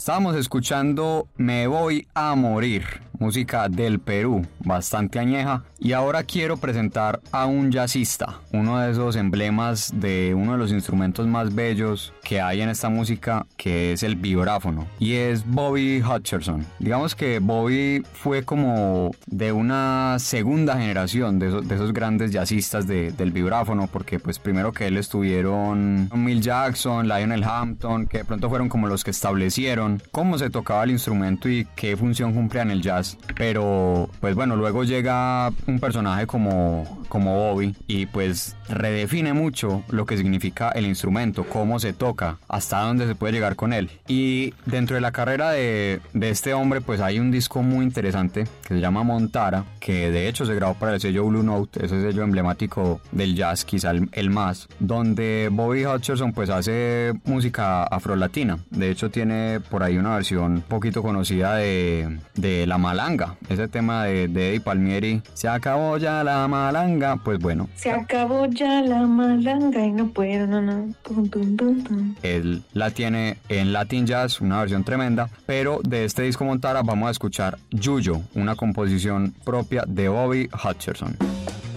Estábamos escuchando Me Voy a Morir, música del Perú, bastante añeja, y ahora quiero presentar a un jazzista, uno de esos emblemas de uno de los instrumentos más bellos que hay en esta música, que es el vibráfono, y es Bobby Hutcherson. Digamos que Bobby fue como de una segunda generación de esos grandes jazzistas del vibráfono, porque pues primero que él estuvieron Milt Jackson, Lionel Hampton, que de pronto fueron como los que establecieron cómo se tocaba el instrumento y qué función cumplía en el jazz. Pero pues bueno, luego llega un personaje como Bobby y pues redefine mucho lo que significa el instrumento, cómo se toca, hasta dónde se puede llegar con él. Y dentro de la carrera de este hombre pues hay un disco muy interesante que se llama Montara, que de hecho se grabó para el sello Blue Note, ese sello emblemático del jazz, quizá el más, donde Bobby Hutcherson pues hace música afrolatina. De hecho tiene por ahí una versión un poquito conocida de La Malanga, ese tema de Eddie Palmieri, se acabó ya la malanga. Pues bueno, se acabó ya la malanga y no puedo, no. Pum, pum, pum, pum. Él la tiene en Latin Jazz, una versión tremenda, pero de este disco Montara vamos a escuchar Yuyo, una composición propia de Bobby Hutcherson.